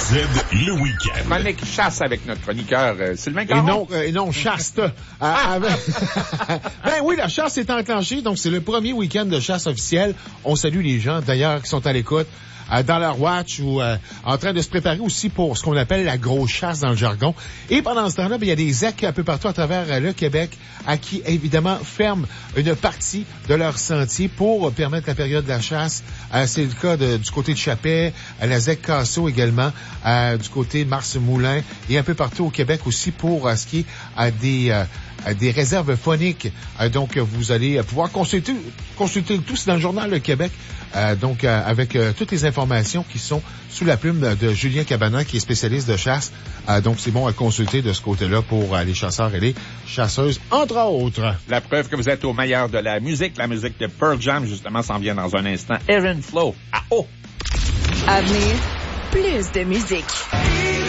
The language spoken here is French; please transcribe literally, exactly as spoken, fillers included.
Z, le week-end. Chronique chasse avec notre chroniqueur euh, Sylvain Caron. Et non, euh, et non, chaste. euh, avec... ben oui, la chasse est enclenchée, donc c'est le premier week-end de chasse officiel. On salue les gens, d'ailleurs, qui sont à l'écoute. Euh, dans leur watch ou euh, en train de se préparer aussi pour ce qu'on appelle la grosse chasse dans le jargon. Et pendant ce temps-là, ben, il y a des Z E C un peu partout à travers euh, le Québec à qui, évidemment, ferment une partie de leur sentier pour permettre la période de la chasse. Euh, c'est le cas de, du côté de Chapais, à la Z E C Casso également, euh, du côté de Mars-Moulin et un peu partout au Québec aussi pour euh, ce qui est euh, des... Euh, des réserves phoniques. Euh, donc, vous allez pouvoir consulter, consulter tout, c'est dans le journal Le Québec. Euh, donc, euh, avec euh, toutes les informations qui sont sous la plume de Julien Cabanan, qui est spécialiste de chasse. Euh, donc, c'est bon à consulter de ce côté-là pour euh, les chasseurs et les chasseuses, entre autres. La preuve que vous êtes au meilleur de la musique. La musique de Pearl Jam, justement, s'en vient dans un instant. Aaron Flow. Ah oh! À venir, plus de musique.